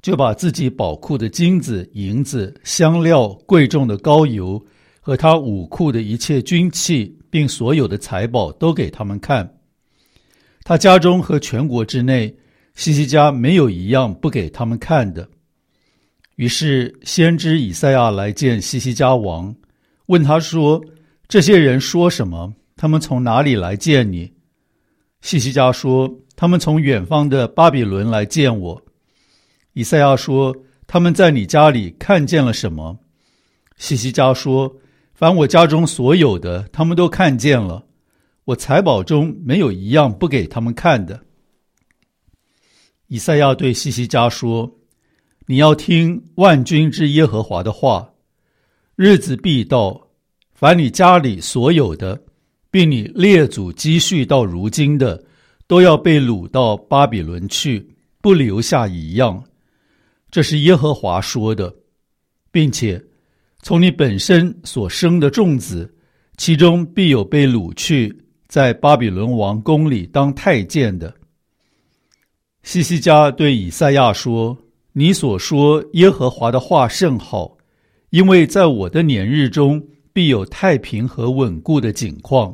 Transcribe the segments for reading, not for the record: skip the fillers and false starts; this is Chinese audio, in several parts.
就把自己宝库的金子、银子、香料、贵重的膏油和他武库的一切军器，并所有的财宝都给他们看。他家中和全国之内，希西家没有一样不给他们看的。于是先知以赛亚来见希西家王，问他说：这些人说什么？他们从哪里来见你？希西家说：他们从远方的巴比伦来见我。以赛亚说：他们在你家里看见了什么？希西家说：凡我家中所有的，他们都看见了，我财宝中没有一样不给他们看的。以赛亚对希西家说：你要听万军之耶和华的话，日子必到，凡你家里所有的，并你列祖积蓄到如今的，都要被掳到巴比伦去，不留下一样。这是耶和华说的，并且从你本身所生的众子，其中必有被掳去，在巴比伦王宫里当太监的。希西家对以赛亚说：你所说耶和华的话甚好，因为在我的年日中必有太平和稳固的景况。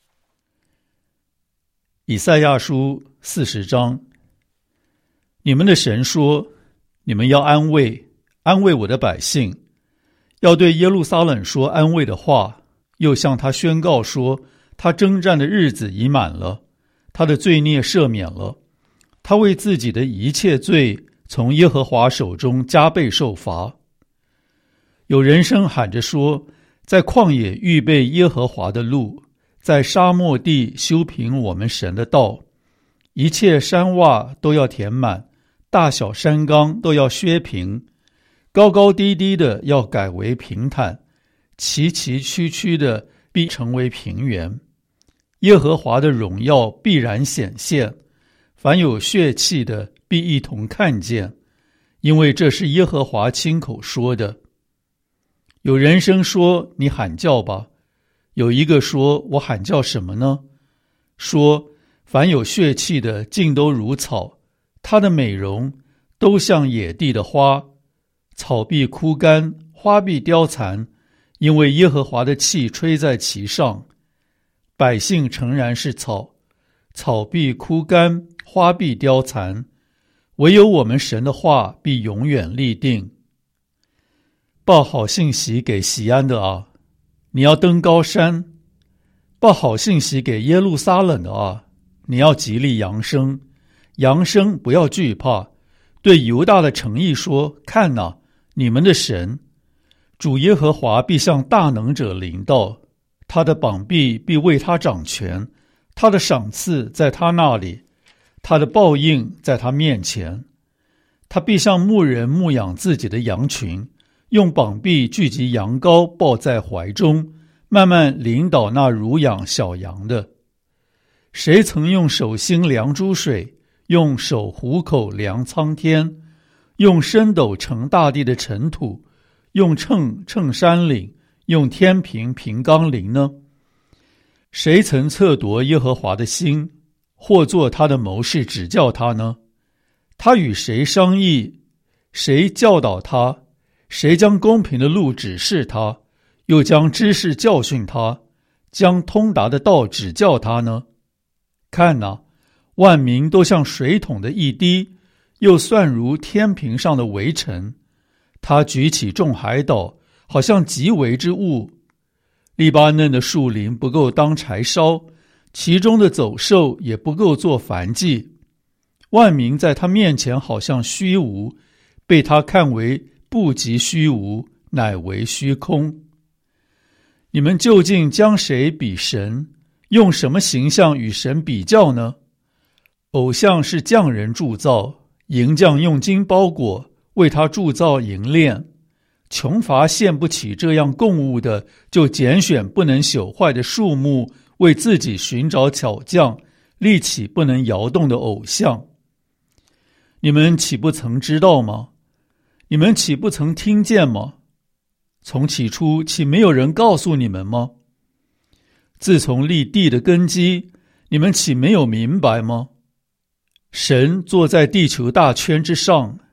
以赛亚书40章。你们的神说：你们要安慰我的百姓，要对耶路撒冷说安慰的话，又向他宣告说，他征战的日子已满了，他的罪孽赦免了，他为自己的一切罪从耶和华手中加倍受罚。有人声喊着说，在旷野预备耶和华的路，在沙漠地修平我们神的道，一切山洼都要填满，大小山冈都要削平，高高低低的要改为平坦，崎崎岖岖的必成为平原。耶和华的荣耀必然显现，凡有血气的必一同看见，因为这是耶和华亲口说的。有人声说，你喊叫吧。有一个说，我喊叫什么呢？说，凡有血气的尽都如草，它的美容都像野地的花，草必枯干，花必凋残，因为耶和华的气吹在其上。百姓诚然是草，草必枯干，花必凋残，唯有我们神的话必永远立定。报好信息给锡安的啊，你要登高山；报好信息给耶路撒冷的啊，你要极力扬声。扬声，不要惧怕，对犹大的城邑说，看哪，你们的神主耶和华必向大能者临到，他的膀臂必为他掌权，他的赏赐在他那里，他的报应在他面前。他必像牧人牧养自己的羊群，用膀臂聚集羊羔，抱在怀中，慢慢领导那乳养小羊的。谁曾用手心量诸水，用手虎口量苍天，用升斗盛大地的尘土，用秤称山岭，用天平平冈陵呢？谁曾测夺耶和华的心，或做他的谋士指教他呢？他与谁商议，谁教导他？谁将公平的路指示他，又将知识教训他，将通达的道指教他呢？看哪，万民都像水桶的一滴，又算如天平上的微尘。他举起众海岛，好像极微之物。利巴嫩的树林不够当柴烧，其中的走兽也不够做燔祭。万民在他面前好像虚无，被他看为不及虚无，乃为虚空。你们究竟将谁比神？用什么形象与神比较呢？偶像是匠人铸造，银匠用金包裹，为他铸造银链。穷乏献不起这样供物的，就拣选不能朽坏的树木，为自己寻找巧匠，立起不能摇动的偶像。你们岂不曾知道吗？你们岂不曾听见吗？从起初岂没有人告诉你们吗？自从立地的根基，你们岂没有明白吗？神坐在地球大圈之上，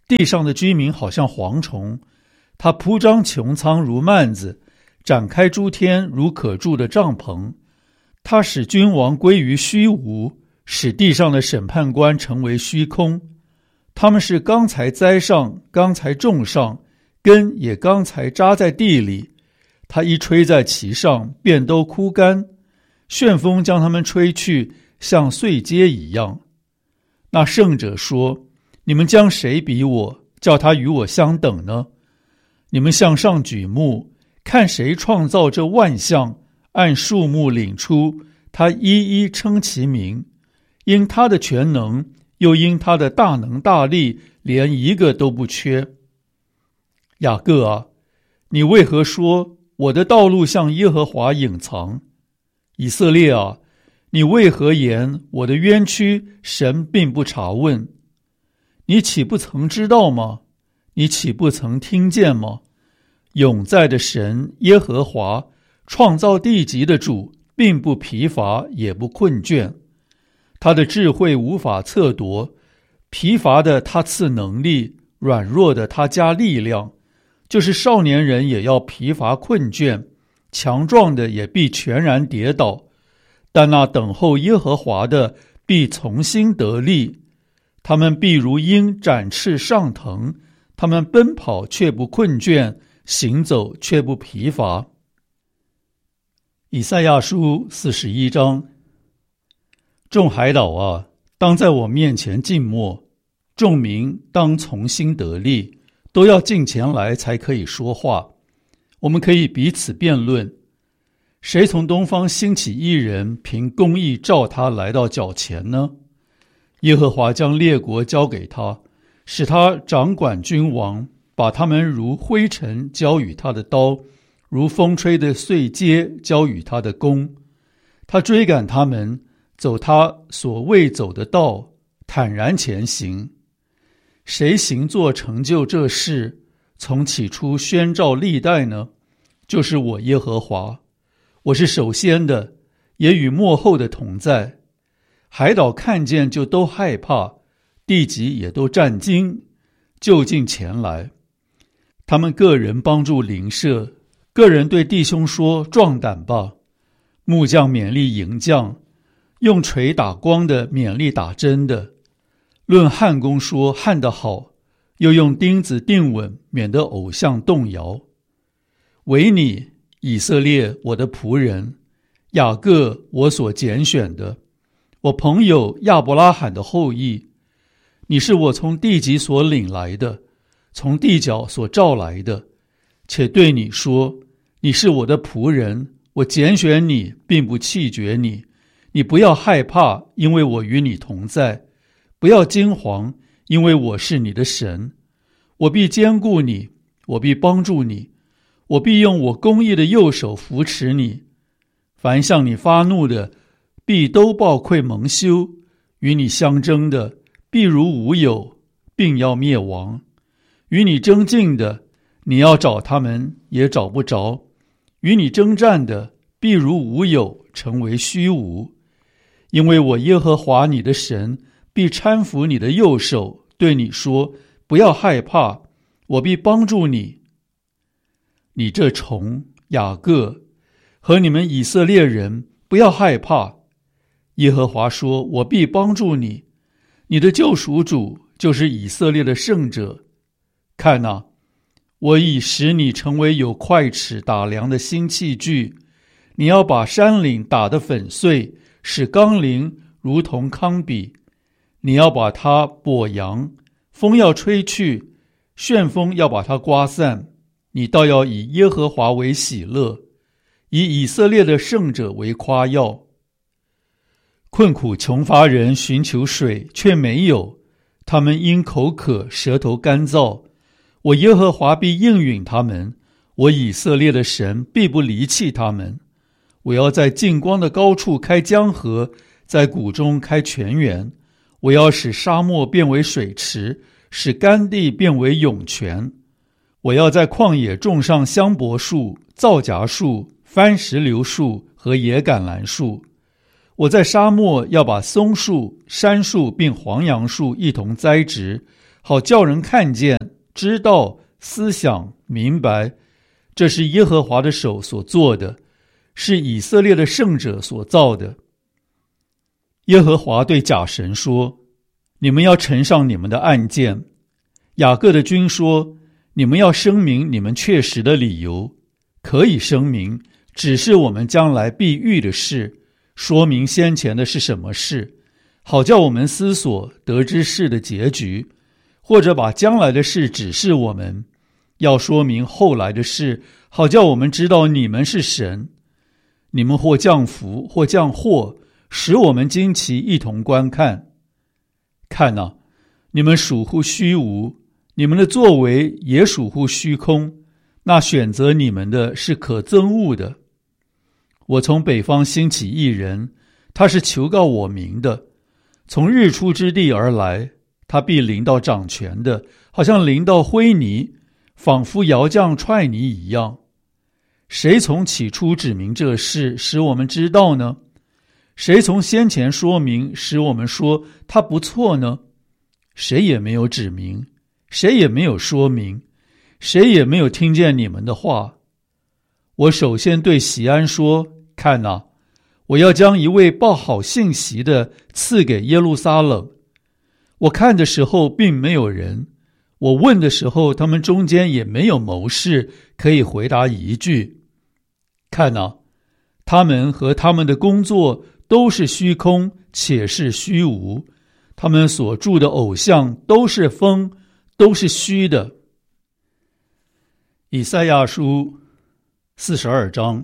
地上的居民好像蝗虫，他铺张穹苍如幔子，展开诸天如可住的帐篷。他使君王归于虚无，使地上的审判官成为虚空。他们是刚才栽上，刚才种上，根也刚才扎在地里。他一吹在其上，便都枯干。旋风将他们吹去，像碎秸一样。那圣者说：你们将谁比我，叫他与我相等呢？你们向上举目，看谁创造这万象，按数目领出，他一一称其名。因他的全能，又因他的大能大力，连一个都不缺。雅各啊，你为何说我的道路向耶和华隐藏？以色列啊，你为何言我的冤屈神并不查问？你岂不曾知道吗？你岂不曾听见吗？永在的神耶和华，创造地极的主，并不疲乏也不困倦。他的智慧无法测度，疲乏的他赐能力，软弱的他加力量。就是少年人也要疲乏困倦，强壮的也必全然跌倒。但那等候耶和华的必从心得力，他们必如鹰展翅上腾，他们奔跑却不困倦，行走却不疲乏。以赛亚书41章。众海岛啊，当在我面前静默，众民当从心得力，都要近前来才可以说话。我们可以彼此辩论，谁从东方兴起一人，凭公义召他来到脚前呢？耶和华将列国交给他，使他掌管君王，把他们如灰尘交与他的刀，如风吹的碎秸交与他的弓。他追赶他们，走他所未走的道，坦然前行。谁行作成就这事，从起初宣召历代呢？就是我耶和华。我是首先的，也与末后的同在。海岛看见就都害怕，地极也都战惊，就近前来。他们个人帮助邻舍，个人对弟兄说：壮胆吧！木匠勉励银匠，用锤打光的勉励打针的。论焊工说：焊得好，又用钉子钉稳，免得偶像动摇。唯你以色列，我的仆人，雅各，我所拣选的，我朋友亚伯拉罕的后裔，你是我从地极所领来的，从地角所召来的，且对你说：你是我的仆人，我拣选你，并不弃绝你。你不要害怕，因为我与你同在；不要惊惶，因为我是你的神。我必坚固你，我必帮助你，我必用我公义的右手扶持你。凡向你发怒的，必都抱愧蒙羞；与你相争的，必如无有，并要灭亡。与你争竞的，你要找他们，也找不着；与你征战的，必如无有，成为虚无。因为我耶和华你的神必搀扶你的右手，对你说：不要害怕，我必帮助你。你这虫雅各和你们以色列人，不要害怕。耶和华说：我必帮助你，你的救赎主就是以色列的圣者。看哪，我已使你成为有快尺打量的新器具，你要把山岭打得粉碎，使冈陵如同糠秕。你要把它簸扬，风要吹去，旋风要把它刮散。你倒要以耶和华为喜乐，以以色列的圣者为夸耀。困苦穷乏人寻求水，却没有，他们因口渴，舌头干燥。我耶和华必应允他们，我以色列的神必不离弃他们。我要在近光的高处开江河，在谷中开泉源。我要使沙漠变为水池，使干地变为涌泉。我要在旷野种上香柏树、皂荚树、番石榴树和野橄榄树。我在沙漠要把松树、杉树并黄杨树一同栽植， 好叫人看见、知道、思想、明白，这是耶和华的手所做的，是以色列的圣者所造的。耶和华对假神说：你们要呈上你们的案件。雅各的君说：你们要声明你们确实的理由，可以声明，只是我们将来必遇的事，说明先前的是什么事，好叫我们思索得知事的结局，或者把将来的事指示我们，要说明后来的事，好叫我们知道你们是神。你们或降福，或降祸，使我们惊奇，一同观看。看哪，你们属乎虚无，你们的作为也属乎虚空，那选择你们的是可憎恶的。我从北方兴起一人，他是求告我名的，从日出之地而来，他必临到掌权的，好像临到灰泥，仿佛窑匠踹泥一样。谁从起初指明这事，使我们知道呢？谁从先前说明，使我们说他不错呢？谁也没有指明，谁也没有说明，谁也没有听见你们的话。我首先对锡安说：看哪，我要将一位报好信息的赐给耶路撒冷。我看的时候并没有人，我问的时候他们中间也没有谋士可以回答一句。看哪，他们和他们的工作都是虚空，且是虚无，他们所铸的偶像都是风，都是虚的。以赛亚书42章。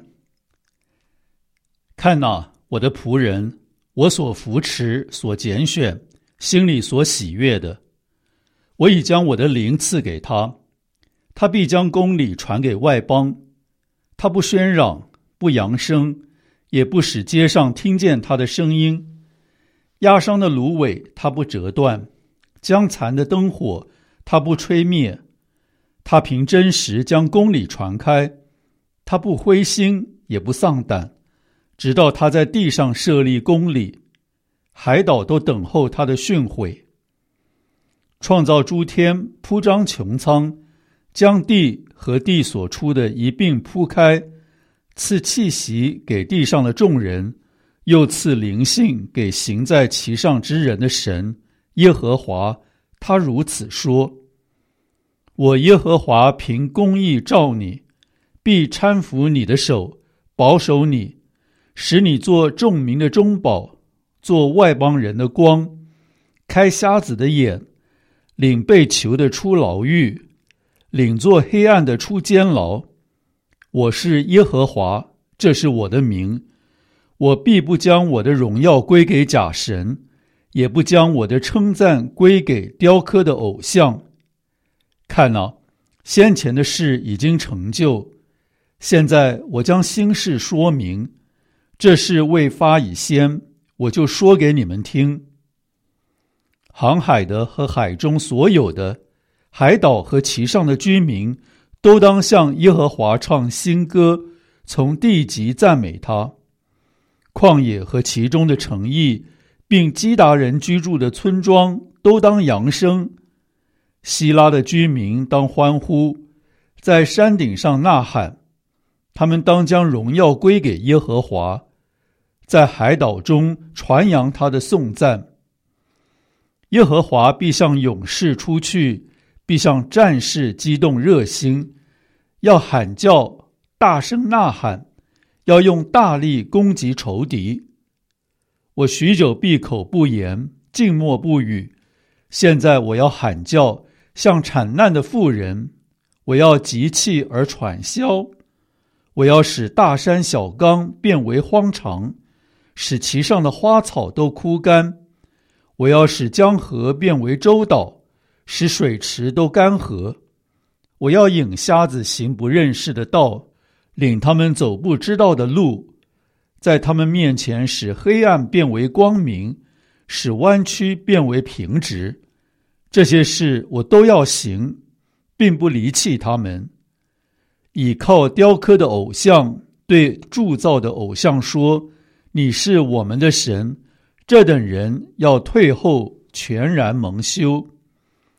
看哪，我的仆人，我所扶持、所拣选，心里所喜悦的，我已将我的灵赐给他，他必将公理传给外邦。他不喧嚷，不扬声，也不使街上听见他的声音。压伤的芦苇他不折断，将残的灯火他不吹灭。他凭真实将公理传开，他不灰心也不丧胆，直到他在地上设立公理，海岛都等候他的训诲。创造诸天，铺张穹苍，将地和地所出的一并铺开，赐气息给地上的众人，又赐灵性给行在其上之人的神耶和华，他如此说：我耶和华凭公义召你，必搀扶你的手，保守你，使你做众民的中保，做外邦人的光，开瞎子的眼，领被囚的出牢狱，领做黑暗的出监牢。我是耶和华，这是我的名。我必不将我的荣耀归给假神，也不将我的称赞归给雕刻的偶像。看哪，先前的事已经成就，现在我将新事说明。这事未发以先，我就说给你们听。航海的和海中所有的，海岛和其上的居民，都当向耶和华唱新歌，从地极赞美他。旷野和其中的城邑，并基达人居住的村庄，都当扬声。希拉的居民当欢呼，在山顶上呐喊。他们当将荣耀归给耶和华，在海岛中传扬他的颂赞。耶和华必向勇士出去，必向战士激动热心，要喊叫，大声呐喊，要用大力攻击仇敌。我许久闭口不言，静默不语，现在我要喊叫，像产难的妇人，我要急气而喘息，我要使大山小冈变为荒场，使其上的花草都枯干。我要使江河变为洲岛，使水池都干涸。我要引瞎子行不认识的道，领他们走不知道的路，在他们面前使黑暗变为光明，使弯曲变为平直。这些事我都要行，并不离弃他们。倚靠雕刻的偶像，对铸造的偶像说：你是我们的神，这等人要退后，全然蒙羞。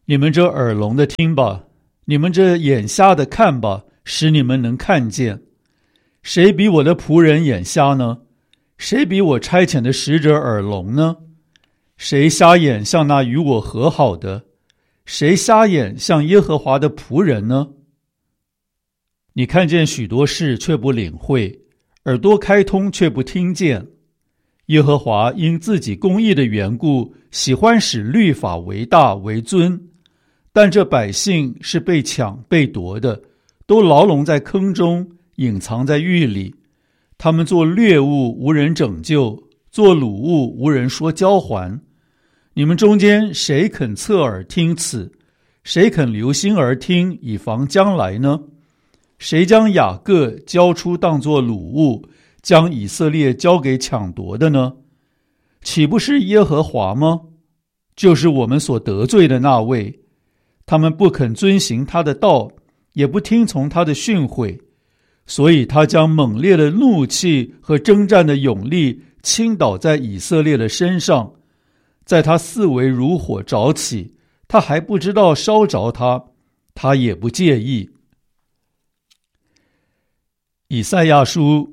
你们这耳聋的听吧，你们这眼瞎的看吧，使你们能看见。谁比我的仆人眼瞎呢？谁比我差遣的使者耳聋呢？谁瞎眼像那与我和好的？谁瞎眼像耶和华的仆人呢？你看见许多事却不领会，耳朵开通却不听见。耶和华因自己公义的缘故，喜欢使律法为大为尊，但这百姓是被抢被夺的，都牢笼在坑中，隐藏在狱里。他们做掠物无人拯救，做掳物无人说交还。你们中间谁肯侧耳听此？谁肯留心而听，以防将来呢？谁将雅各交出当作掳物，将以色列交给抢夺的呢？岂不是耶和华吗？就是我们所得罪的那位。他们不肯遵行他的道，也不听从他的训诲，所以他将猛烈的怒气和征战的勇力倾倒在以色列的身上，在他四围如火着起，他还不知道烧着他，他也不介意。以赛亚书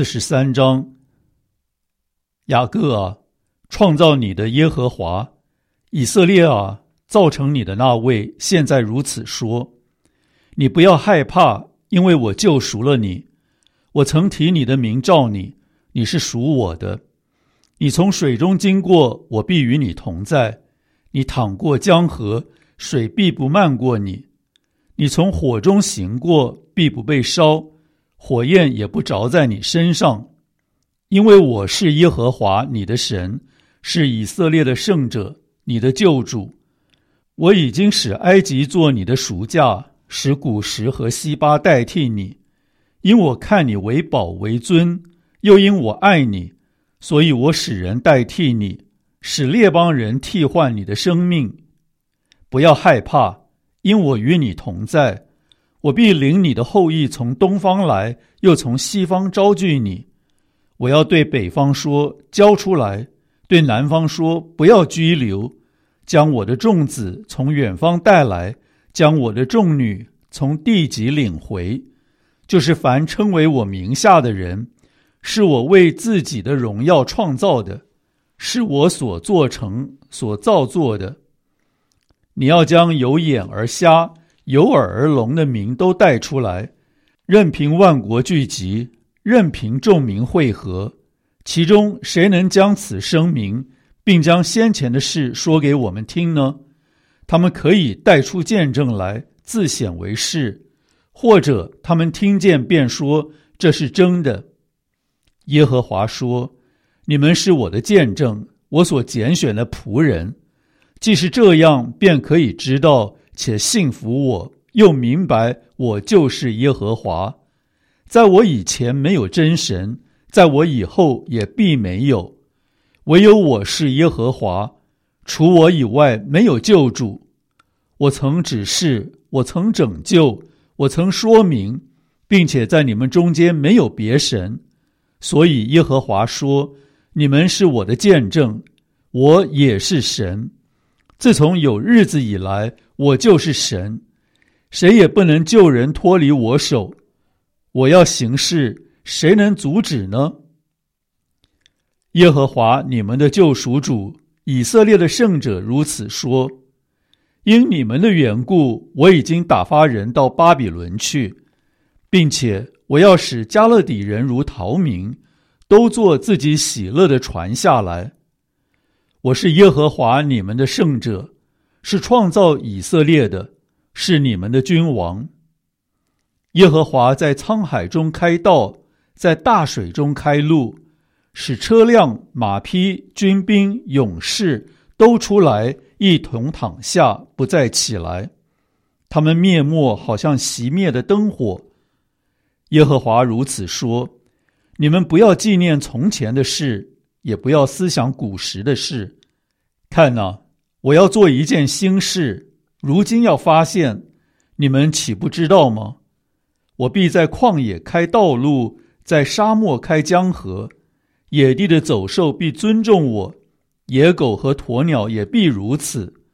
43章。雅各啊，创造你的耶和华，以色列啊，造成你的那位现在如此说：你不要害怕，因为我救赎了你。我曾提你的名召你，你是属我的。你从水中经过，我必与你同在。你淌过江河，水必不漫过你。你从火中行过，必不被烧，火焰也不着在你身上。因为我是耶和华你的神，是以色列的圣者，你的救主。我已经使埃及做你的赎价，使古时和西巴代替你。因我看你为宝为尊，又因我爱你，所以我使人代替你，使列邦人替换你的生命。不要害怕，因我与你同在。我必领你的后裔从东方来，又从西方招聚你。我要对北方说，交出来；对南方说，不要拘留。将我的众子从远方带来，将我的众女从地极领回。就是凡称为我名下的人，是我为自己的荣耀创造的，是我所做成所造作的。你要将有眼而瞎，有耳而聋的民都带出来，任凭万国聚集，任凭众民会合。其中谁能将此声明，并将先前的事说给我们听呢？他们可以带出见证来，自显为是，或者他们听见便说这是真的。耶和华说：你们是我的见证，我所拣选的仆人。既是这样，便可以知道且信服我，又明白我就是耶和华。在我以前没有真神，在我以后也必没有。唯有我是耶和华，除我以外没有救主。我曾指示，我曾拯救，我曾说明，并且在你们中间没有别神。所以耶和华说：你们是我的见证，我也是神。自从有日子以来，我就是神，谁也不能救人脱离我手。我要行事，谁能阻止呢？耶和华你们的救赎主，以色列的圣者如此说：因你们的缘故，我已经打发人到巴比伦去，并且我要使加勒底人如逃民，都做自己喜乐的船下来。我是耶和华你们的圣者，是创造以色列的，是你们的君王。耶和华在沧海中开道，在大水中开路，使车辆、马匹、军兵、勇士都出来，一同躺下，不再起来。他们灭没，好像熄灭的灯火。耶和华如此说：你们不要纪念从前的事，也不要思想古时的事。看哪，我要做一件新事，如今要发现，你们岂不知道吗？我必在旷野开道路，在沙漠开江河。野地的走兽必尊重我，野狗和鸵鸟也必如此。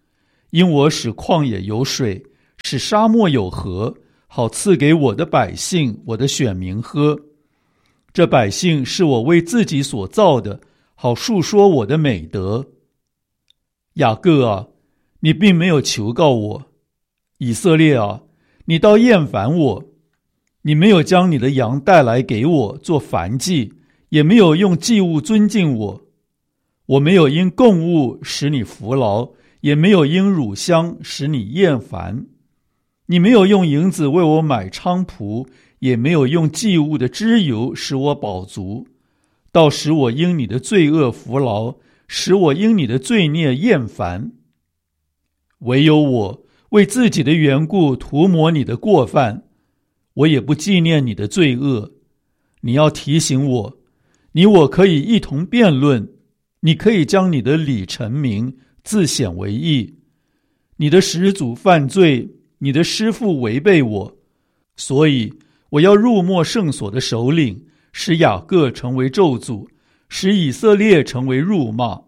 因我使旷野有水，使沙漠有河，好赐给我的百姓，我的选民喝。这百姓是我为自己所造的，好述说我的美德。雅各啊，你并没有求告我；以色列啊，你倒厌烦我。你没有将你的羊带来给我做燔祭，也没有用祭物尊敬我。我没有因供物使你服劳，也没有因乳香使你厌烦。你没有用银子为我买菖蒲，也没有用祭物的脂油使我饱足，倒使我因你的罪恶服劳，使我因你的罪孽厌烦。唯有我为自己的缘故涂抹你的过犯，我也不纪念你的罪恶。你要提醒我，你我可以一同辩论，你可以将你的理陈明，自显为义。你的始祖犯罪，你的师父违背我，所以我要入没圣所的首领，使雅各成为咒诅，使以色列成为辱骂。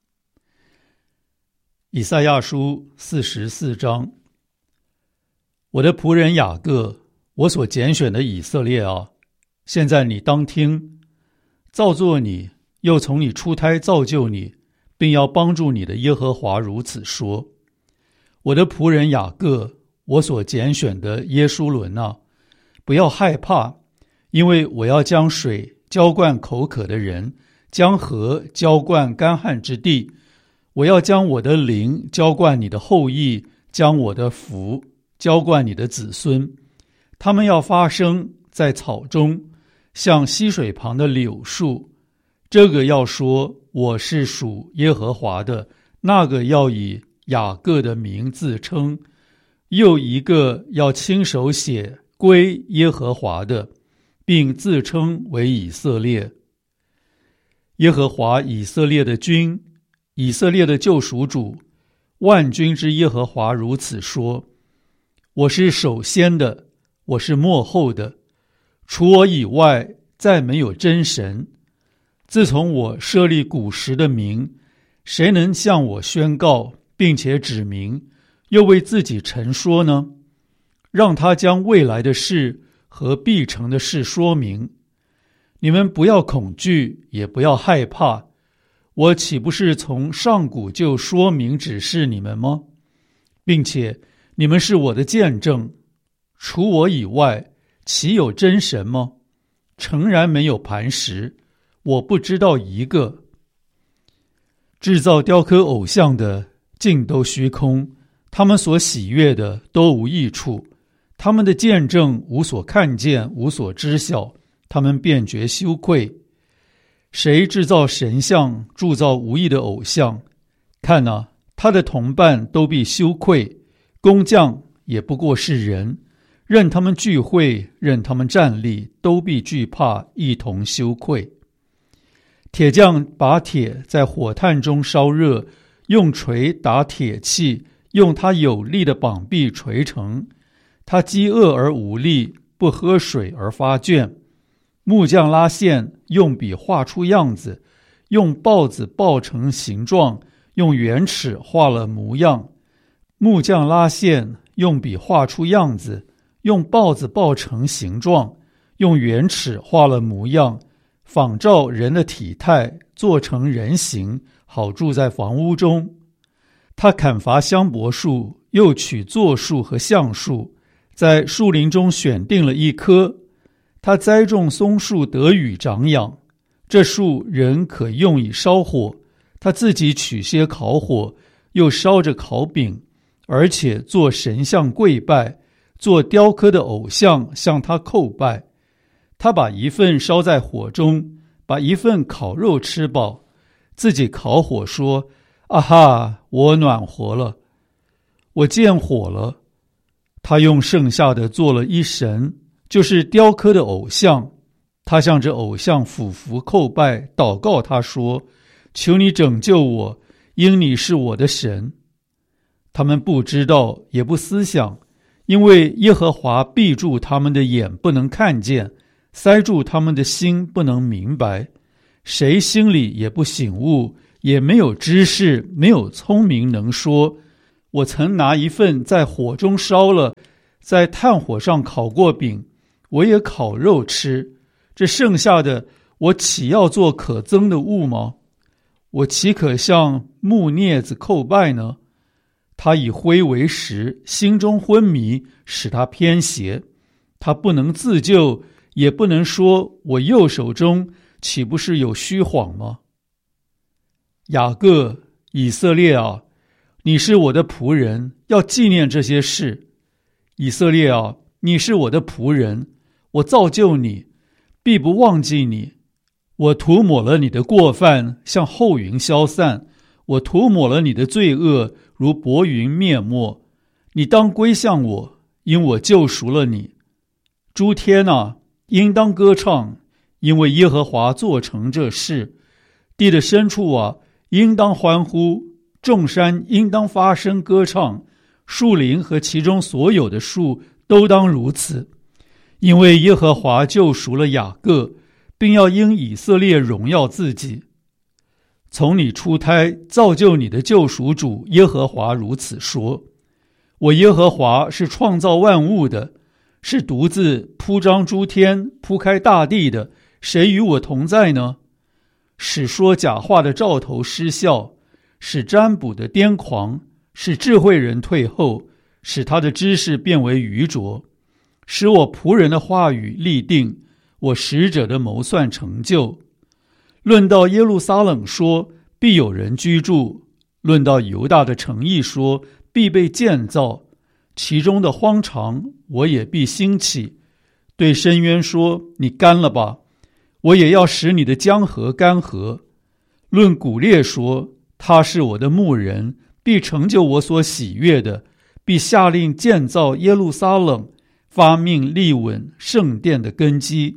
以赛亚书44章。我的仆人雅各，我所拣选的以色列啊，现在你当听，造作你，又从你出胎造就你，并要帮助你的耶和华如此说：我的仆人雅各，我所拣选的耶书伦啊，不要害怕，因为我要将水浇灌口渴的人，将河浇灌干旱之地。我要将我的灵浇灌你的后裔，将我的福浇灌你的子孙。他们要发生在草中，像溪水旁的柳树。这个要说我是属耶和华的，那个要以雅各的名自称，又一个要亲手写归耶和华的，并自称为以色列。耶和华以色列的君，以色列的救赎主，万军之耶和华如此说：我是首先的，我是末后的，除我以外再没有真神。自从我设立古时的名，谁能向我宣告并且指明，又为自己陈说呢？让他将未来的事和必成的事说明。你们不要恐惧，也不要害怕，我岂不是从上古就说明指示你们吗？并且你们是我的见证，除我以外，岂有真神吗？诚然没有磐石，我不知道一个。制造雕刻偶像的尽都虚空，他们所喜悦的都无益处，他们的见证无所看见，无所知晓，他们便觉羞愧。谁制造神像，铸造无益的偶像，看啊，他的同伴都必羞愧，工匠也不过是人，任他们聚会，任他们站立，都必惧怕，一同羞愧。铁匠把铁在火炭中烧热，用锤打铁器，用他有力的膀臂锤成。他饥饿而无力，不喝水而发倦。木匠拉线，用笔画出样子，用刨子刨成形状，用圆尺画了模样。木匠拉线，用笔画出样子，用刨子刨成形状，用圆尺画了模样，仿照人的体态，做成人形，好住在房屋中。他砍伐香柏树，又取柞树和橡树，在树林中选定了一棵。他栽种松树，得雨长养，这树人可用以烧火。他自己取些烤火，又烧着烤饼，而且做神像跪拜，做雕刻的偶像向他叩拜。他把一份烧在火中，把一份烤肉吃饱，自己烤火说：啊哈，我暖和了，我见火了。他用剩下的做了一神，就是雕刻的偶像。他向这偶像俯伏叩拜，祷告他说：求你拯救我，因你是我的神。他们不知道，也不思想，因为耶和华闭住他们的眼，不能看见，塞住他们的心，不能明白。谁心里也不醒悟，也没有知识，没有聪明能说： 我曾拿一份在火中烧了，在炭火上烤过饼，我也烤肉吃。这剩下的，我岂要做可憎的物吗？我岂可向木镊子叩拜呢？他以灰为食，心中昏迷，使他偏邪。他不能自救，也不能说我右手中岂不是有虚谎吗？雅各，以色列啊，你是我的仆人，要纪念这些事。以色列啊，你是我的仆人，我造就你，必不忘记你。我涂抹了你的过犯，像后云消散；我涂抹了你的罪恶，如薄云灭没。你当归向我，因我救赎了你。诸天啊，应当歌唱，因为耶和华做成这事。地的深处啊，应当欢呼，众山应当发声歌唱，树林和其中所有的树都当如此。因为耶和华救赎了雅各，并要因以色列荣耀自己。从你出胎造就你的救赎主耶和华如此说：我耶和华是创造万物的，是独自铺张诸天、铺开大地的，谁与我同在呢？使说假话的兆头失效，使占卜的癫狂，使智慧人退后，使他的知识变为愚拙，使我仆人的话语立定，我使者的谋算成就。论到耶路撒冷说，必有人居住；论到犹大的城邑说，必被建造。其中的荒场，我也必兴起。对深渊说，你干了吧，我也要使你的江河干涸。论古列说，他是我的牧人，必成就我所喜悦的，必下令建造耶路撒冷，发命立稳圣殿的根基。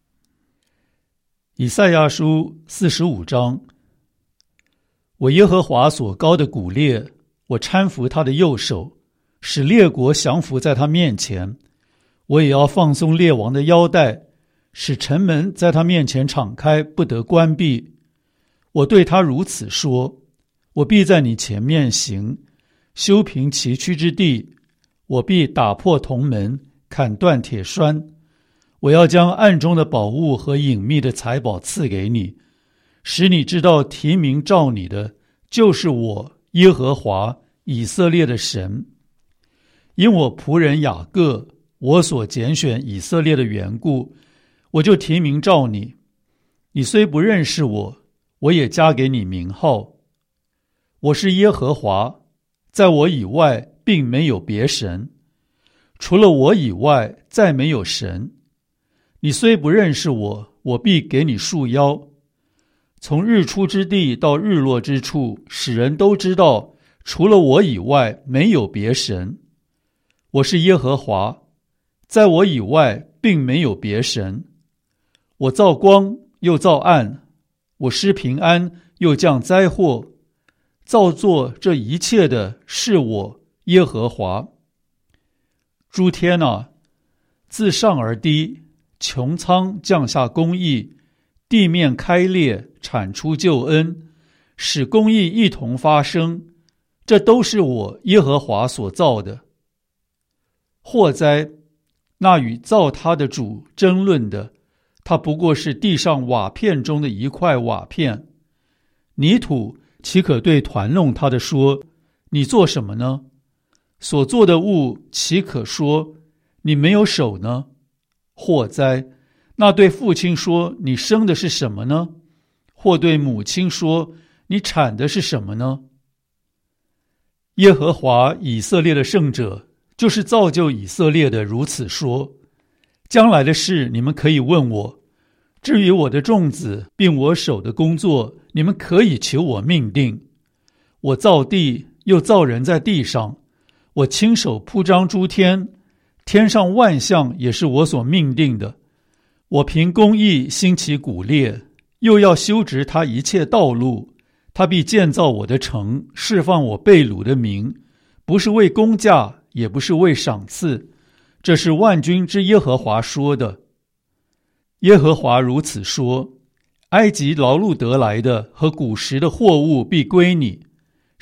以赛亚书45章。我耶和华所膏的古列，我搀扶他的右手，使列国降服在他面前。我也要放松列王的腰带，使城门在他面前敞开，不得关闭。我对他如此说：我必在你前面行，修平崎岖之地。我必打破铜门，砍断铁栓。我要将暗中的宝物和隐秘的财宝赐给你，使你知道提名召你的就是我耶和华以色列的神。因我仆人雅各，我所拣选以色列的缘故，我就提名召你。你虽不认识我，我也加给你名号。我是耶和华，在我以外并没有别神，除了我以外再没有神。你虽不认识我，我必给你束腰。从日出之地到日落之处，使人都知道，除了我以外没有别神。我是耶和华，在我以外并没有别神。我造光又造暗，我施平安又降灾祸，造作这一切的是我耶和华。诸天啊，自上而低，穹苍降下公义，地面开裂，产出救恩，使公义一同发生，这都是我耶和华所造的。祸哉，那与造他的主争论的，他不过是地上瓦片中的一块瓦片。泥土岂可对团弄他的说，你做什么呢？所做的物岂可说，你没有手呢？祸哉，那对父亲说，你生的是什么呢？或对母亲说，你产的是什么呢？耶和华以色列的圣者，就是造就以色列的，如此说：将来的事你们可以问我，至于我的众子并我手的工作，你们可以求我命定。我造地，又造人在地上，我亲手铺张诸天，天上万象也是我所命定的。我凭公义兴起古列，又要修直他一切道路。他必建造我的城，释放我被掳的民，不是为公价，也不是为赏赐，这是万军之耶和华说的。耶和华如此说：埃及劳碌得来的和古时的货物必归你，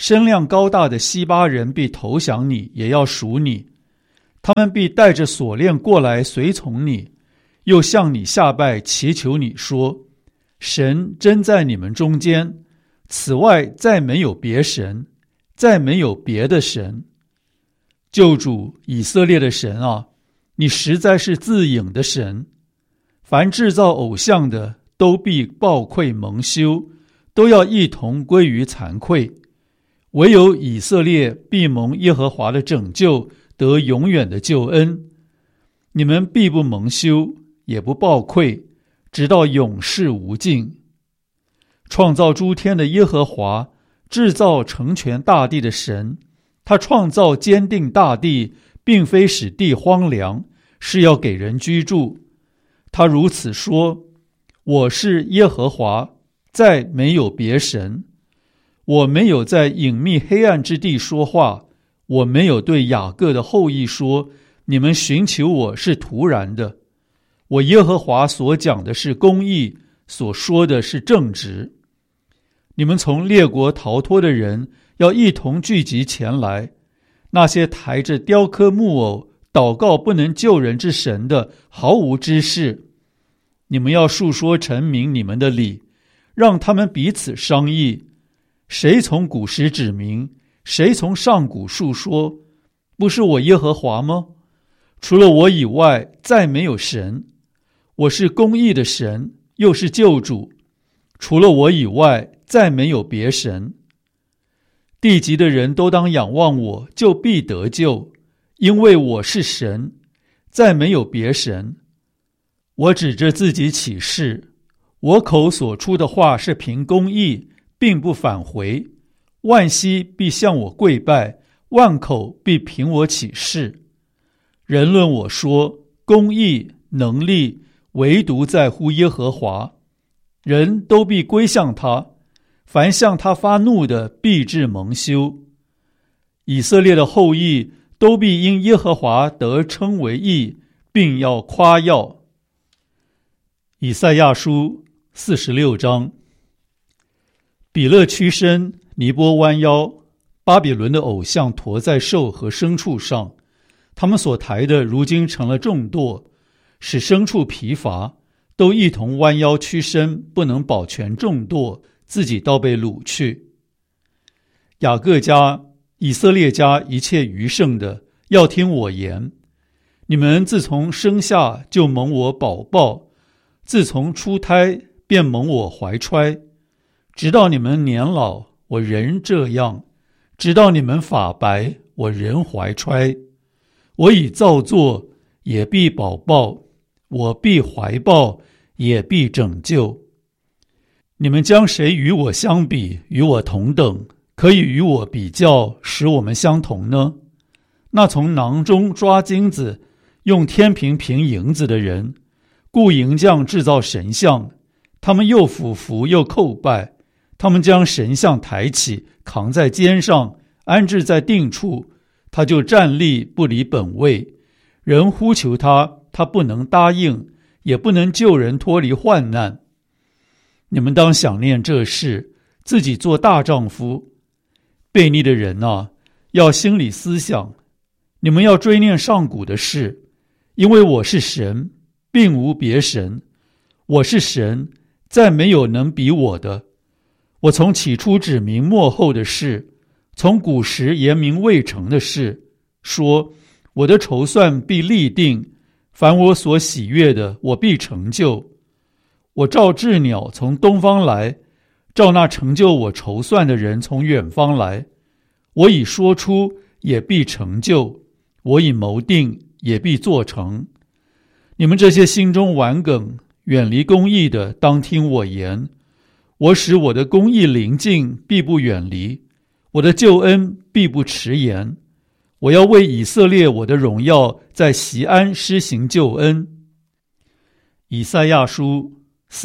身量高大的西巴人必投降你，也要属你。他们必带着锁链过来随从你，又向你下拜，祈求你说：神真在你们中间，此外再没有别神，再没有别的神。救主以色列的神啊，你实在是自隐的神。凡制造偶像的都必抱愧蒙羞，都要一同归于惭愧。唯有以色列必蒙耶和华的拯救，得永远的救恩。你们必不蒙羞，也不抱愧，直到永世无尽。创造诸天的耶和华，制造成全大地的神，他创造坚定大地，并非使地荒凉，是要给人居住。他如此说：我是耶和华，再没有别神。我没有在隐秘黑暗之地说话，我没有对雅各的后裔说，你们寻求我是徒然的。我耶和华所讲的是公义，所说的是正直。你们从列国逃脱的人要一同聚集前来，那些抬着雕刻木偶祷告不能救人之神的，毫无知识。你们要述说陈明你们的理，让他们彼此商议。谁从古时指明，谁从上古述说？不是我耶和华吗？除了我以外，再没有神。我是公义的神，又是救主。除了我以外，再没有别神。地极的人都当仰望我，就必得救，因为我是神，再没有别神。我指着自己起誓，我口所出的话是凭公义，并不返回。万膝必向我跪拜，万口必凭我起誓。人论我说，公义能力唯独在乎耶和华，人都必归向他，凡向他发怒的必致蒙羞。以色列的后裔都必因耶和华得称为义，并要夸耀。以赛亚书46章。比勒屈身，尼波弯腰，巴比伦的偶像驮在兽和牲畜上，他们所抬的如今成了重垛，使牲畜疲乏，都一同弯腰屈身，不能保全重垛，自己倒被掳去。雅各家、以色列家一切余剩的，要听我言。你们自从生下就蒙我保抱，自从出胎便蒙我怀揣，直到你们年老，我仍这样；直到你们发白，我仍怀揣。我已造作，也必保抱；我必怀抱，也必拯救。你们将谁与我相比，与我同等，可以与我比较，使我们相同呢？那从囊中抓金子，用天平平银子的人，雇银匠制造神像，他们又俯伏又叩拜，他们将神像抬起，扛在肩上，安置在定处，他就站立不离本位。人呼求他，他不能答应，也不能救人脱离患难。你们当想念这事，自己做大丈夫。悖逆的人啊，要心里思想，你们要追念上古的事，因为我是神，并无别神。我是神，再没有能比我的。我从起初指明末后的事，从古时言明未成的事，说我的筹算必立定，凡我所喜悦的，我必成就。我召鸷鸟从东方来，召那成就我筹算的人从远方来。我已说出，也必成就；我已谋定，也必做成。你们这些心中顽梗、远离公义的，当听我言。我使我的公义临近，必不远离；我的救恩必不迟延。我要为以色列我的荣耀，在锡安施行救恩。以赛亚书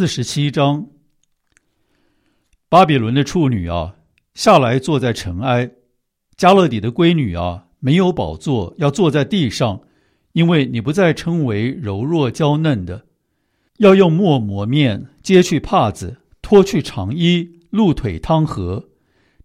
47章。巴比伦的处女啊，下来坐在尘埃；迦勒底的闺女啊，没有宝座，要坐在地上，因为你不再称为柔弱娇嫩的。要用墨磨面，揭去帕子，脱去长衣，露腿汤和。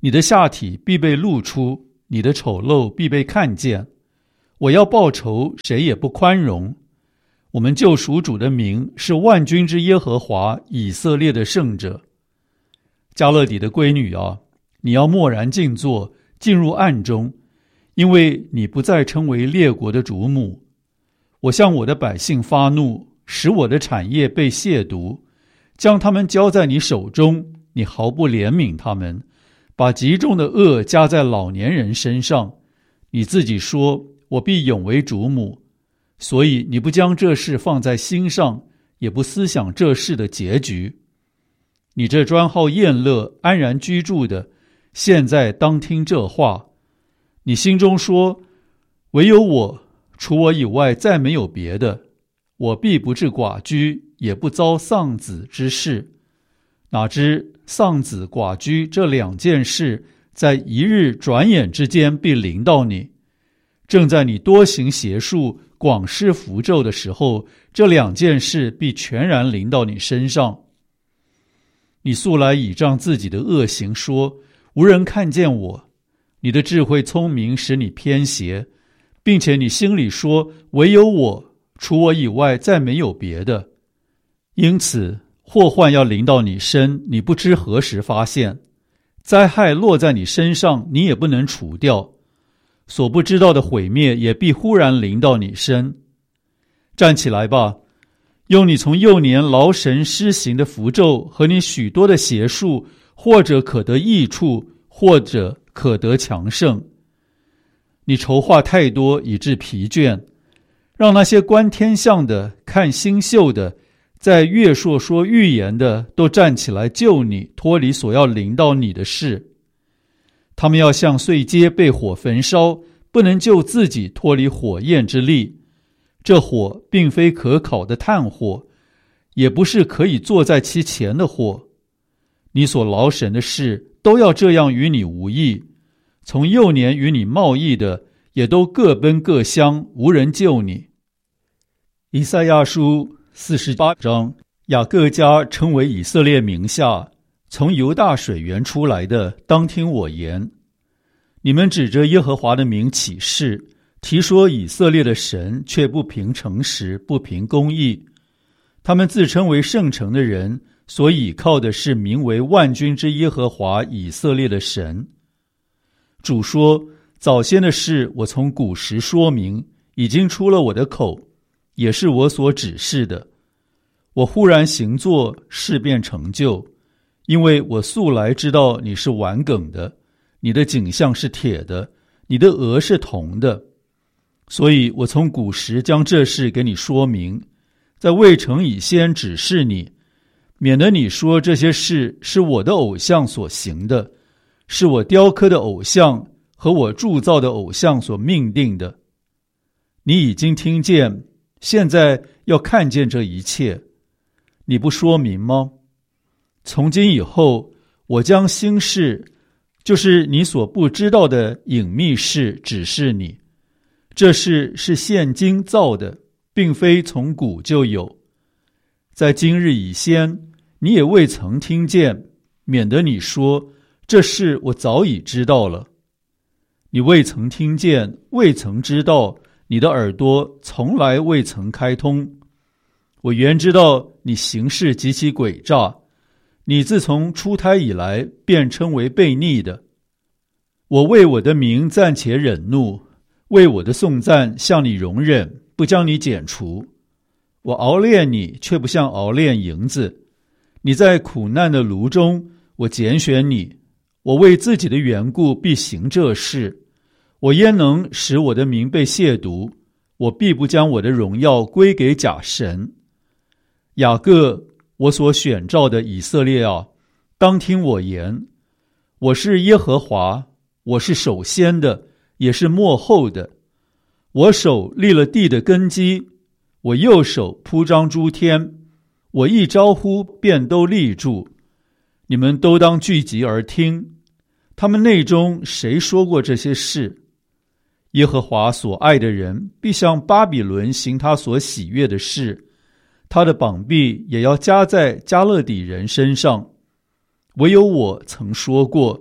你的下体必被露出，你的丑陋必被看见。我要报仇，谁也不宽容。我们救赎主的名是万军之耶和华，以色列的圣者。迦勒底的闺女啊，你要默然静坐，进入暗中，因为你不再称为列国的主母。我向我的百姓发怒，使我的产业被亵渎，将他们交在你手中，你毫不怜悯他们，把极重的恶加在老年人身上。你自己说，我必永为主母，所以你不将这事放在心上，也不思想这事的结局。你这专好宴乐、安然居住的，现在当听这话。你心中说，唯有我，除我以外再没有别的，我必不致寡居，也不遭丧子之事。哪知丧子寡居这两件事，在一日转眼之间必临到你。正在你多行邪术、广施符咒的时候，这两件事必全然临到你身上。你素来倚仗自己的恶行说，无人看见我。你的智慧聪明使你偏邪，并且你心里说，唯有我，除我以外再没有别的。因此祸患要临到你身，你不知何时发现；灾害落在你身上，你也不能除掉。所不知道的毁灭也必忽然临到你身。站起来吧，用你从幼年劳神施行的符咒和你许多的邪术，或者可得益处，或者可得强盛。你筹划太多以致疲倦，让那些观天象的、看星宿的、在月朔说预言的都站起来救你，脱离所要临到你的事。他们要像碎秸被火焚烧，不能救自己脱离火焰之力。这火并非可烤的炭火，也不是可以坐在其前的火。你所劳神的事都要这样与你无益。从幼年与你贸易的，也都各奔各乡，无人救你。以赛亚书48章，雅各家称为以色列名下，从犹大水源出来的，当听我言。你们指着耶和华的名起誓，提说以色列的神，却不凭诚实，不凭公义。他们自称为圣城的人，所倚靠的是名为万军之耶和华以色列的神。主说，早先的事我从古时说明，已经出了我的口，也是我所指示的。我忽然行作，事便成就，因为我素来知道你是顽梗的，你的颈项是铁的，你的额是铜的。所以我从古时将这事给你说明，在未成以先指示你，免得你说这些事是我的偶像所行的，是我雕刻的偶像和我铸造的偶像所命定的。你已经听见，现在要看见这一切，你不说明吗？从今以后，我将新事，就是你所不知道的隐秘事指示你。这事是现今造的，并非从古就有。在今日以先，你也未曾听见，免得你说，这事我早已知道了。你未曾听见，未曾知道，你的耳朵从来未曾开通。我原知道你行事极其诡诈，你自从出胎以来，便称为悖逆的。我为我的名暂且忍怒，为我的颂赞向你容忍，不将你剪除。我熬炼你，却不像熬炼银子。你在苦难的炉中，我拣选你。我为自己的缘故必行这事。我焉能使我的名被亵渎？我必不将我的荣耀归给假神。雅各，我所选召的以色列啊，当听我言。我是耶和华，我是首先的，也是末后的。我手立了地的根基，我右手铺张诸天。我一招呼，便都立住。你们都当聚集而听。他们内中谁说过这些事？耶和华所爱的人必向巴比伦行他所喜悦的事，他的膀臂也要加在迦勒底人身上。唯有我曾说过，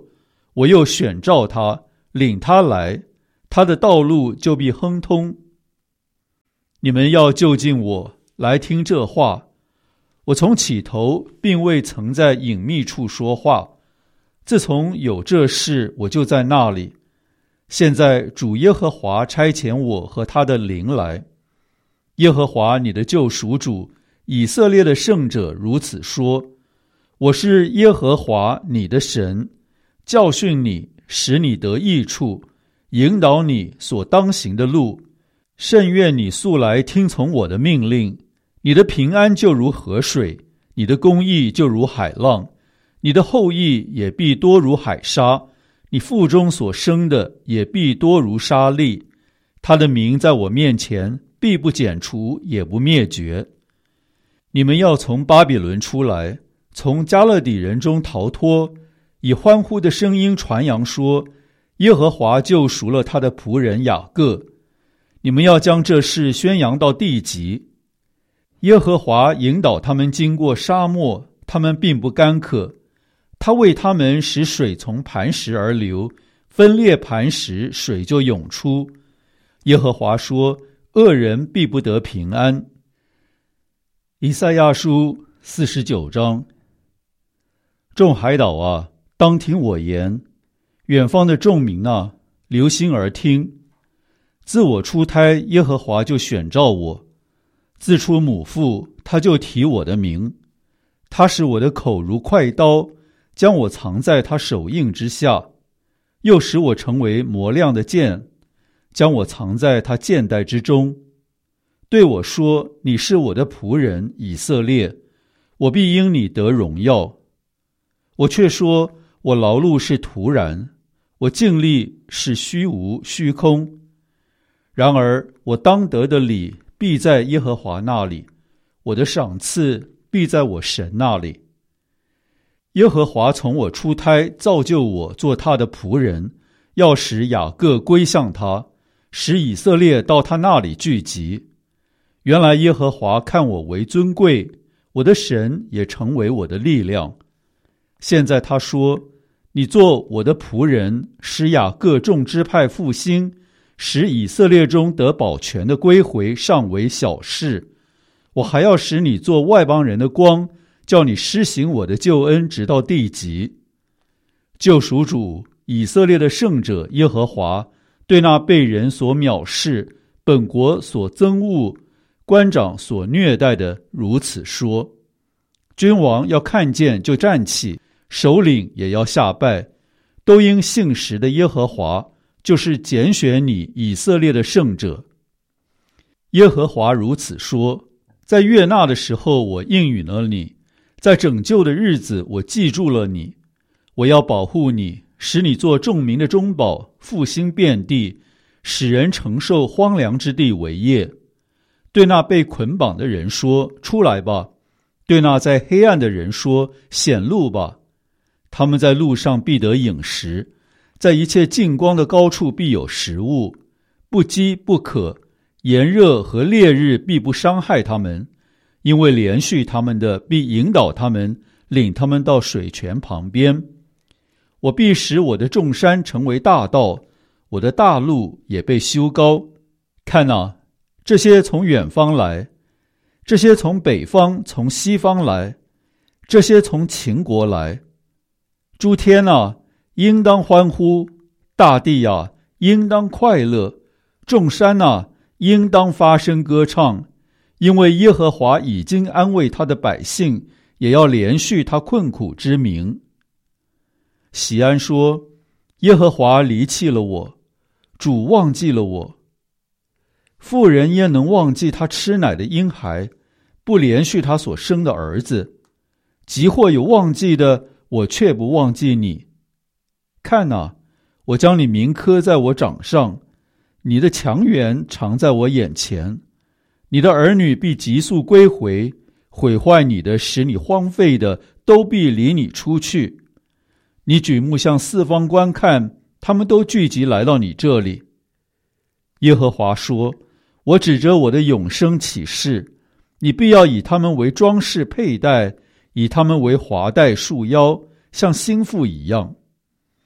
我又选召他，领他来，他的道路就必亨通。你们要就近我，来听这话。我从起头并未曾在隐秘处说话，自从有这事，我就在那里。现在主耶和华差遣我和他的灵来。耶和华你的救赎主，以色列的圣者如此说：我是耶和华你的神，教训你，使你得益处，引导你所当行的路。甚愿你素来听从我的命令。你的平安就如河水，你的公义就如海浪，你的后裔也必多如海沙，你腹中所生的也必多如沙粒。他的名在我面前必不剪除，也不灭绝。你们要从巴比伦出来，从迦勒底人中逃脱，以欢呼的声音传扬说：耶和华救赎了他的仆人雅各。你们要将这事宣扬到地极。耶和华引导他们经过沙漠，他们并不干渴。他为他们使水从磐石而流，分裂磐石，水就涌出。耶和华说：恶人必不得平安。以赛亚书49章。众海岛啊，当听我言；远方的众民啊，留心而听。自我出胎，耶和华就选召我；自出母腹，他就提我的名。他使我的口如快刀，将我藏在他手印之下，又使我成为磨亮的剑，将我藏在他剑带之中。对我说：你是我的仆人以色列，我必因你得荣耀。我却说：我劳碌是徒然，我尽力是虚无虚空。然而我当得的理必在耶和华那里，我的赏赐必在我神那里。耶和华从我出胎造就我做他的仆人，要使雅各归向他，使以色列到他那里聚集。原来耶和华看我为尊贵，我的神也成为我的力量。现在他说：你做我的仆人，使雅各众支派复兴，使以色列中得保全的归回，尚为小事。我还要使你做外邦人的光，叫你施行我的救恩，直到地极。救赎主以色列的圣者耶和华对那被人所藐视、本国所憎恶、官长所虐待的如此说：君王要看见就站起，首领也要下拜，都因信实的耶和华，就是拣选你以色列的圣者。耶和华如此说：在悦纳的时候我应允了你，在拯救的日子我记住了你。我要保护你，使你做众民的中保，复兴遍地，使人承受荒凉之地为业。对那被捆绑的人说：出来吧；对那在黑暗的人说：显露吧。他们在路上必得饮食，在一切近光的高处必有食物，不饥不渴，炎热和烈日必不伤害他们，因为连续他们的必引导他们，领他们到水泉旁边。我必使我的众山成为大道，我的大路也被修高。看哪，这些从远方来，这些从北方从西方来，这些从秦国来。诸天啊，应当欢呼；大地啊，应当快乐；众山啊，应当发声歌唱，因为耶和华已经安慰他的百姓，也要连续他困苦之民。喜安说：耶和华离弃了我，主忘记了我。妇人焉能忘记他吃奶的婴孩，不连续他所生的儿子？即或有忘记的，我却不忘记你。看哪，我将你铭刻在我掌上，你的强援常在我眼前。你的儿女必急速归回，毁坏你的，使你荒废的，都必离你出去。你举目向四方观看，他们都聚集来到你这里。耶和华说：我指着我的永生起誓，你必要以他们为装饰佩戴，以他们为华带束腰，像新妇一样。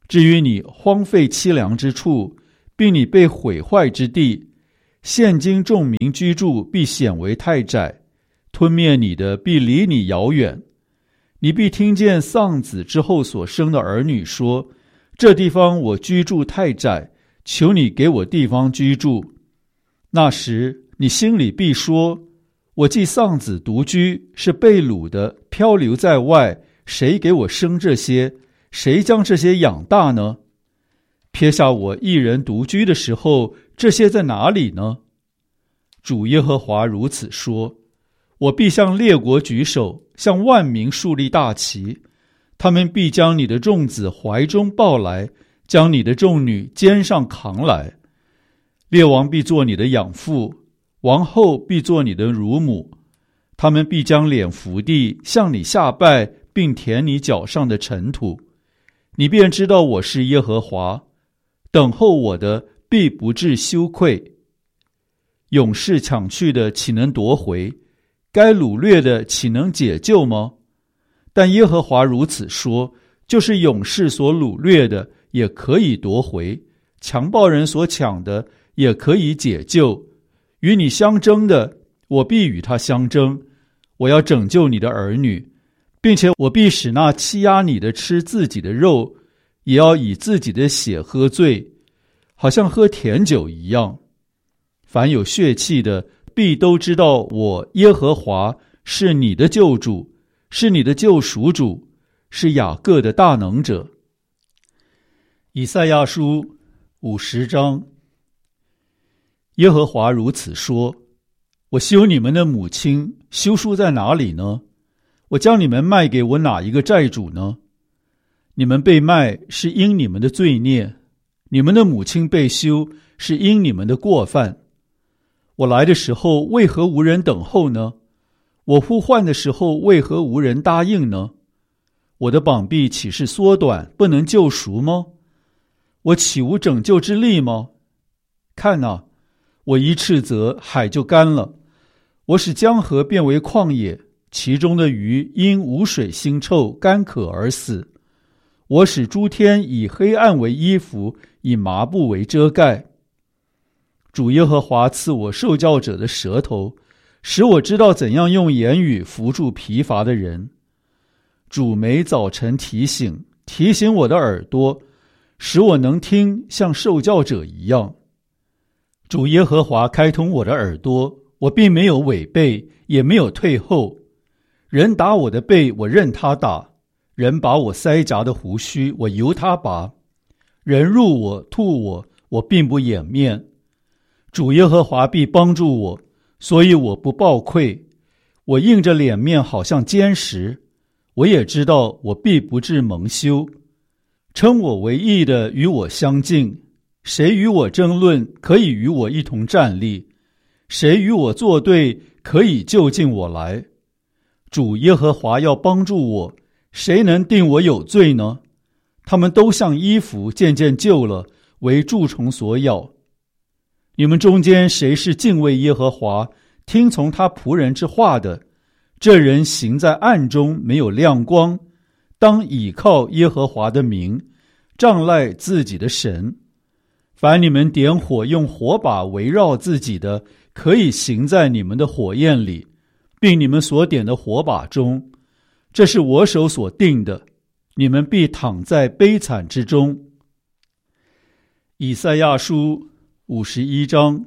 至于你荒废凄凉之处，并你被毁坏之地，现今众民居住必显为太窄，吞灭你的必离你遥远。你必听见丧子之后所生的儿女说，这地方我居住太窄，求你给我地方居住。那时你心里必说，我既丧子独居，是被掳的，漂流在外，谁给我生这些？谁将这些养大呢？撇下我一人独居的时候，这些在哪里呢？主耶和华如此说，我必向列国举手，向万民树立大旗，他们必将你的众子怀中抱来，将你的众女肩上扛来。列王必做你的养父，王后必做你的乳母，他们必将脸伏地，向你下拜，并舔你脚上的尘土。你便知道我是耶和华，等候我的必不致羞愧。勇士抢去的岂能夺回？该掳掠的岂能解救吗？但耶和华如此说，就是勇士所掳掠的也可以夺回，强暴人所抢的也可以解救。与你相争的，我必与他相争，我要拯救你的儿女，并且我必使那欺压你的吃自己的肉，也要以自己的血喝醉，好像喝甜酒一样。凡有血气的，必都知道我耶和华是你的救主，是你的救赎主，是雅各的大能者。以赛亚书50章。耶和华如此说，我休你们的母亲，休书在哪里呢？我将你们卖给我哪一个债主呢？你们被卖是因你们的罪孽，你们的母亲被休是因你们的过犯。我来的时候为何无人等候呢？我呼唤的时候为何无人答应呢？我的膀臂岂是缩短，不能救赎吗？我岂无拯救之力吗？看哪，我一斥责，海就干了，我使江河变为旷野，其中的鱼因无水腥臭干渴而死。我使诸天以黑暗为衣服，以麻布为遮盖。主耶和华赐我受教者的舌头，使我知道怎样用言语扶助疲乏的人。主每早晨提醒我的耳朵，使我能听像受教者一样。主耶和华开通我的耳朵，我并没有违背，也没有退后。人打我的背，我任他打；人拔我腮颊的胡须，我由他拔；人辱我吐我，我并不掩面。主耶和华必帮助我，所以我不抱愧。我硬着脸面好像坚石，我也知道我必不致蒙羞。称我为义的与我相近，谁与我争论，可以与我一同站立；谁与我作对，可以就近我来。主耶和华要帮助我，谁能定我有罪呢？他们都像衣服渐渐旧了，为蛀虫所咬。你们中间谁是敬畏耶和华，听从他仆人之话的？这人行在暗中，没有亮光，当倚靠耶和华的名，仗赖自己的神。凡你们点火用火把围绕自己的，可以行在你们的火焰里，并你们所点的火把中。这是我手所定的，你们必躺在悲惨之中。以赛亚书51章。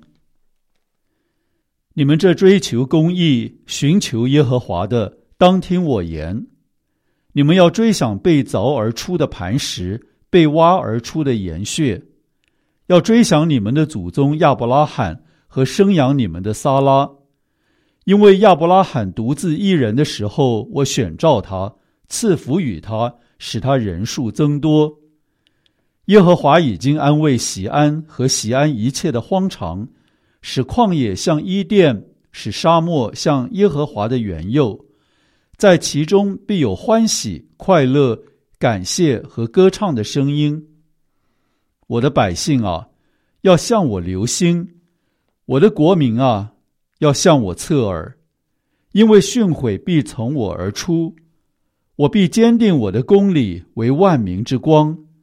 你们这追求公义、寻求耶和华的，当听我言。你们要追想被凿而出的磐石，被挖而出的岩穴，要追想你们的祖宗亚伯拉罕和生养你们的撒拉。因为亚伯拉罕独自一人的时候，我选召他，赐福与他，使他人数增多。耶和华已经安慰锡安和锡安一切的荒场，使旷野像伊甸，使沙漠像耶和华的园囿，在其中必有欢喜、快乐、感谢和歌唱的声音。我的百姓啊，要向我留心；我的国民啊，要向我侧耳。因为训诲必从我而出，我必坚定我的公理为万民之光。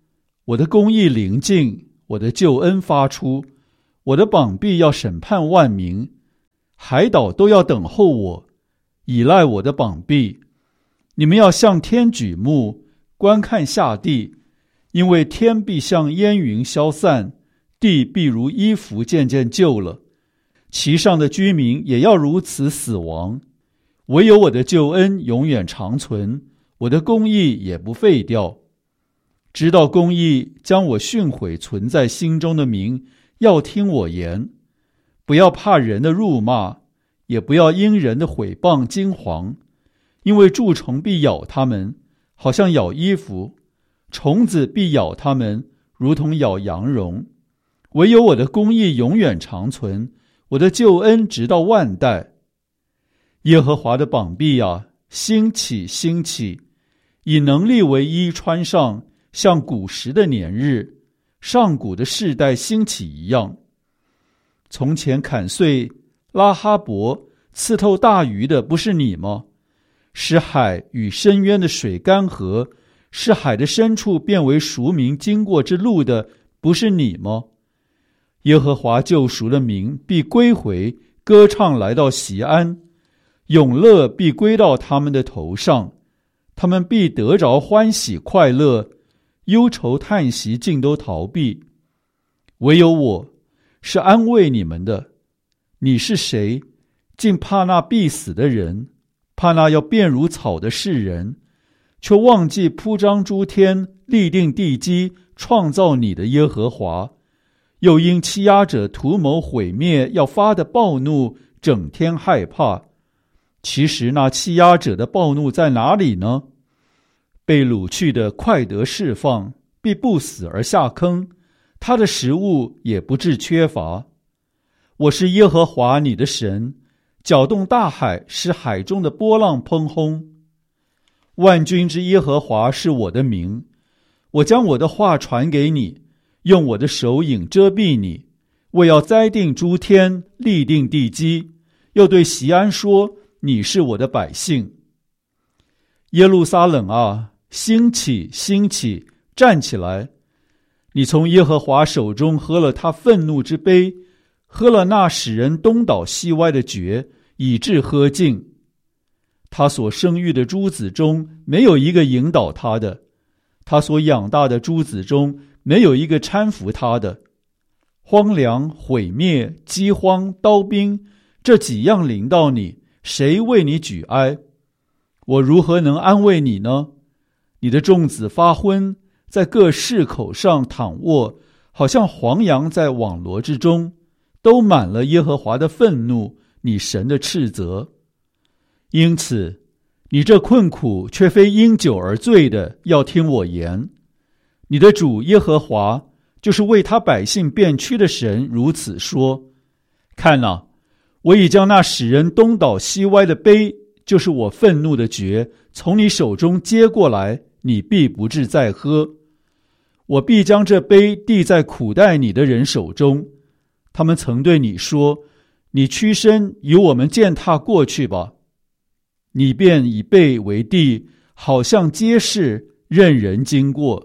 我的公义临近，我的救恩发出，我的膀臂要审判万民，海岛都要等候我，倚赖我的膀臂。你们要向天举目，观看下地，因为天必像烟云消散，地必如衣服渐渐旧了，其上的居民也要如此死亡。唯有我的救恩永远长存，我的公义也不废掉。直到公义将我训诲存在心中的民，要听我言。不要怕人的辱骂，也不要因人的毁谤惊惶，因为蛀虫必咬他们，好像咬衣服；虫子必咬他们，如同咬羊绒。唯有我的公义永远长存，我的救恩直到万代。耶和华的膀臂啊，兴起兴起，以能力为衣穿上，像古时的年日，上古的世代兴起一样。从前砍碎拉哈伯，刺透大鱼的不是你吗？使海与深渊的水干涸，使海的深处变为赎民经过之路的不是你吗？耶和华救赎的民必归回，歌唱来到锡安，永乐必归到他们的头上，他们必得着欢喜快乐，忧愁叹息尽都逃避。唯有我是安慰你们的。你是谁？竟怕那必死的人，怕那要变如草的世人，却忘记铺张诸天，立定地基，创造你的耶和华。又因欺压者图谋毁灭，要发的暴怒，整天害怕。其实那欺压者的暴怒在哪里呢？被掳去的快得释放，必不死而下坑，他的食物也不致缺乏。我是耶和华你的神，搅动大海，使海中的波浪喷轰。万军之耶和华是我的名，我将我的话传给你，用我的手影遮蔽你。我要栽定诸天，立定地基，又对锡安说，你是我的百姓。耶路撒冷啊，兴起兴起，站起来！你从耶和华手中喝了他愤怒之杯，喝了那使人东倒西歪的爵，以致喝尽。他所生育的诸子中没有一个引导他的，他所养大的诸子中没有一个搀扶他的。荒凉、毁灭、饥荒、刀兵，这几样临到你，谁为你举哀？我如何能安慰你呢？你的众子发昏，在各市口上躺卧，好像黄羊在网罗之中，都满了耶和华的愤怒，你神的斥责。因此，你这困苦却非因酒而醉的，要听我言。你的主耶和华，就是为他百姓变屈的神，如此说：看哪，我已将那使人东倒西歪的杯，就是我愤怒的爵，从你手中接过来，你必不致再喝。我必将这杯递在苦待你的人手中，他们曾对你说，你屈身与我们践踏过去吧。你便以背为地，好像街市，任人经过。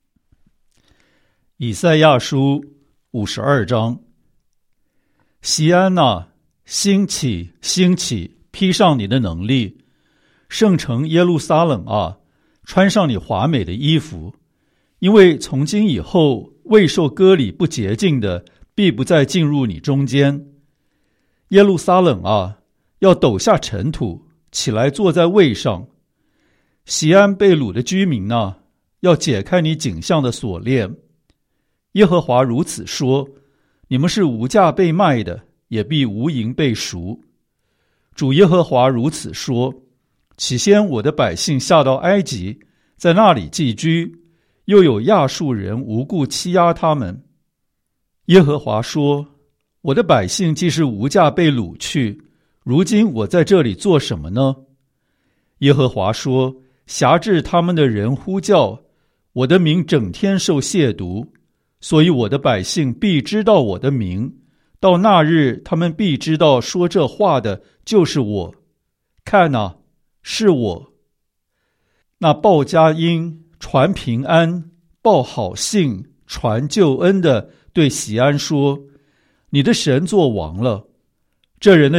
以赛亚书52章。锡安啊，兴起兴起，披上你的能力。圣城耶路撒冷啊，穿上你华美的衣服，因为从今以后，未受割礼不洁净的，必不再进入你中间。耶路撒冷啊，要抖下尘土，起来坐在位上。锡安被掳的居民啊，要解开你颈项的锁链。耶和华如此说：你们是无价被卖的，也必无银被赎。主耶和华如此说：起先我的百姓下到埃及，在那里寄居，又有亚述人无故欺压他们。耶和华说：我的百姓既是无价被掳去，如今我在这里做什么呢？耶和华说：辖制他们的人呼叫，我的名整天受亵渎，所以我的百姓必知道我的名，到那日他们必知道说这话的就是我。看哪，是我。那报佳音，传平安， 报好信、传救恩的对喜安说：“你的神作王了。”这人的